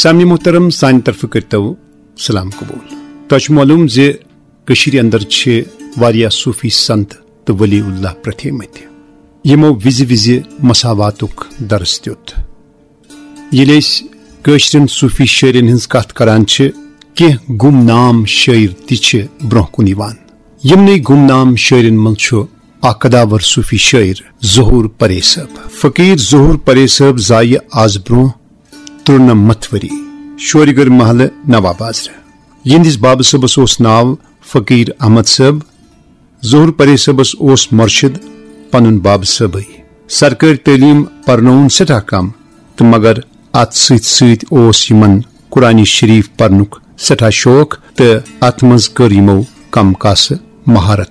सामने मोहतरम सान तरफ करतो सलाम कबूल। तोच मालूम जे कशीर अंदर छे वारिया सूफी संत तो वली उल्लाह प्रथे मत यमो विज मसावातुक दर्स दियुत। येले कशरन सूफी शायरन हिंस कथ करान छे के गुमनाम शायर तिछ ब्रोह कुन यवान। यमने गुमनाम शायरन मन छो आकदावर सूफी शायर ज़हूर परे साहब। फकीर ज़हूर परे साहब जाय आज ब्रोह 93 वरी शोरीगर महल नवाबाजर। यंदिस बाब सबस ओस नाव फकीर अहमद साहब। ज़हूर परे सबस ओस मुर्शिद पनुन बाब साहब। सरकारी तालीम परनौन सठा कम तो मगर अत सत ओस यमन कुरानी शरीफ परनुक सठा शौक तो अत मज कर यमो कम कास महारत